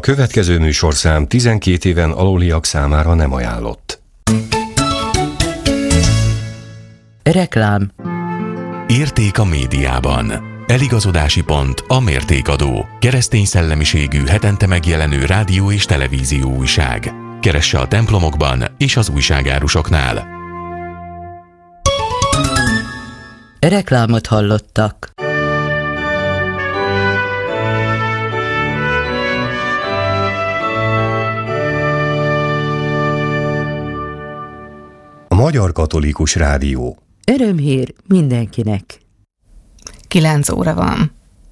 következő műsorszám 12 éven aluliak számára nem ajánlott. Reklám. Érték a médiában. Eligazodási pont a Mértékadó. Keresztény szellemiségű hetente megjelenő rádió és televízió újság. Keresse a templomokban és az újságárusoknál. Reklámot hallottak. A Magyar Katolikus Rádió. Örömhír mindenkinek. 9 óra van.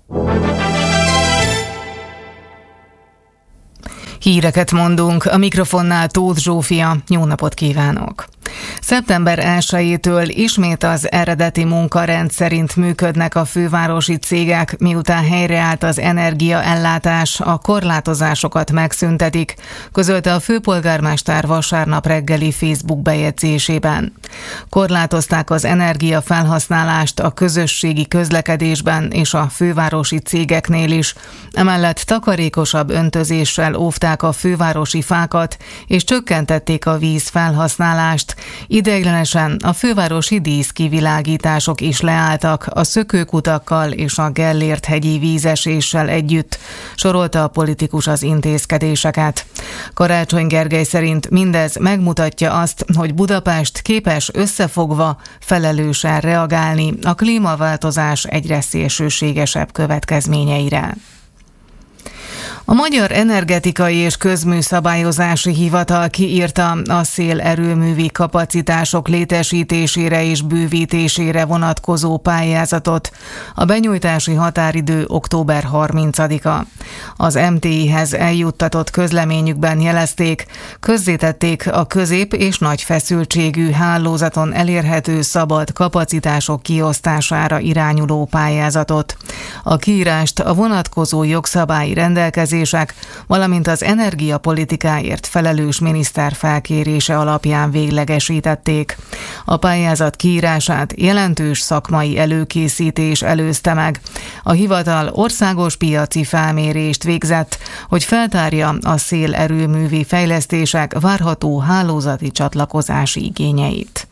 Híreket mondunk, a mikrofonnál Tóth Zsófia, jó napot kívánok! Szeptember 1-től ismét az eredeti munkarend szerint működnek a fővárosi cégek, miután helyreállt az energiaellátás, a korlátozásokat megszüntetik, közölte a főpolgármester vasárnap reggeli Facebook bejegyzésében. Korlátozták az energiafelhasználást a közösségi közlekedésben és a fővárosi cégeknél is, emellett takarékosabb öntözéssel óvták a fővárosi fákat és csökkentették a víz felhasználást. Ideiglenesen a fővárosi díszkivilágítások is leálltak a szökőkutakkal és a Gellért-hegyi vízeséssel együtt, sorolta a politikus az intézkedéseket. Karácsony Gergely szerint mindez megmutatja azt, hogy Budapest képes összefogva, felelősen reagálni a klímaváltozás egyre szélsőségesebb következményeire. A Magyar Energetikai és Közműszabályozási Hivatal kiírta a szélerőművi kapacitások létesítésére és bővítésére vonatkozó pályázatot. A benyújtási határidő október 30-a. Az MTI-hez eljuttatott közleményükben jelezték, közzétették a közép- és nagy feszültségű hálózaton elérhető szabad kapacitások kiosztására irányuló pályázatot. A kiírást a vonatkozó jogszabályi rendelkezések, valamint az energiapolitikáért felelős miniszter felkérése alapján véglegesítették. A pályázat kiírását jelentős szakmai előkészítés előzte meg. A hivatal országos piaci felmérést végzett, hogy feltárja a szélerőművi fejlesztések várható hálózati csatlakozási igényeit.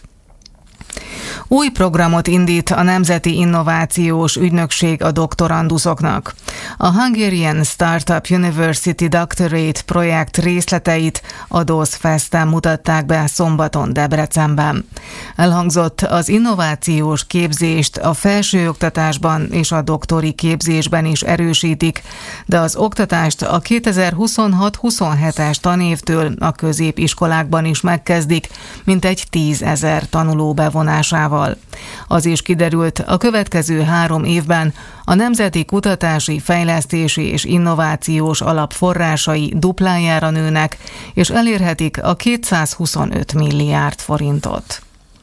Új programot indít a Nemzeti Innovációs Ügynökség a doktoranduszoknak. A Hungarian Startup University Doctorate projekt részleteit a DOSZ Festen mutatták be szombaton Debrecenben. Elhangzott, az innovációs képzést a felsőoktatásban és a doktori képzésben is erősítik, de az oktatást a 2026-27-es tanévtől a középiskolákban is megkezdik, mintegy 10 000 tanuló bevonásával. Az is kiderült, a következő 3 évben a Nemzeti Kutatási, Fejlesztési és Innovációs Alap forrásai duplájára nőnek, és elérhetik a 225 milliárd forintot.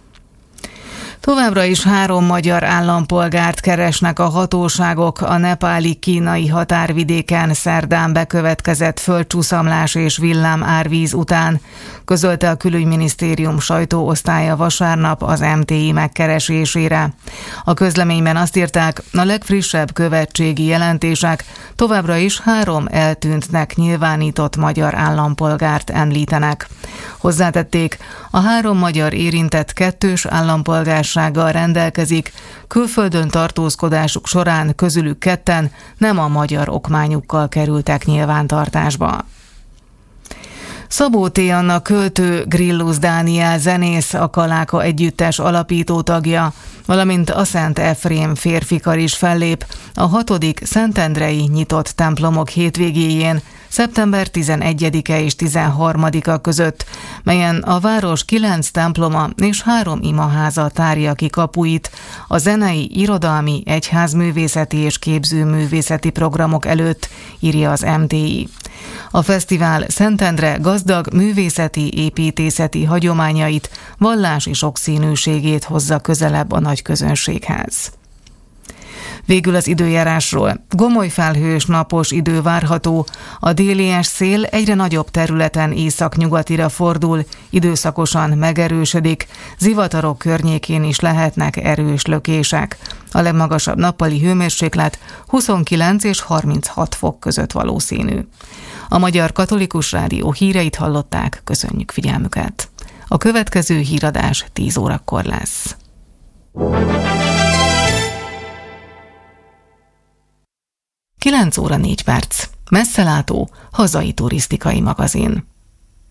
Továbbra is 3 magyar állampolgárt keresnek a hatóságok a nepáli-kínai határvidéken szerdán bekövetkezett földcsúszamlás és villámárvíz után, közölte a Külügyminisztérium sajtóosztálya vasárnap az MTI megkeresésére. A közleményben azt írták, a legfrissebb követségi jelentések továbbra is 3 eltűntnek nyilvánított magyar állampolgárt említenek. Hozzátették, a 3 magyar érintett 2-s állampolgársággal rendelkezik, külföldön tartózkodásuk során közülük 2 nem a magyar okmányukkal kerültek nyilvántartásba. Szabó T. Anna költő, Grillus Dániel zenész, a Kaláka együttes alapító tagja, valamint a Szent Efrém férfikar is fellép a 6. szentendrei nyitott templomok hétvégéjén, szeptember 11-e és 13-a között, melyen a város 9 temploma és 3 imaháza tárja ki kapuit a zenei, irodalmi, egyházművészeti és képzőművészeti programok előtt, írja az MTI. A fesztivál Szentendre gazdag művészeti, építészeti hagyományait, vallási sokszínűségét hozza közelebb a nagy közönséghez. Végül az időjárásról. Gomoly felhős, napos idő várható, a délies szél egyre nagyobb területen északnyugatira fordul, időszakosan megerősödik, zivatarok környékén is lehetnek erős lökések. A legmagasabb nappali hőmérséklet 29 és 36 fok között valószínű. A Magyar Katolikus Rádió híreit hallották, köszönjük figyelmüket. A következő híradás 10 órakor lesz. 9 óra 4 perc. Messzelátó, hazai turisztikai magazin.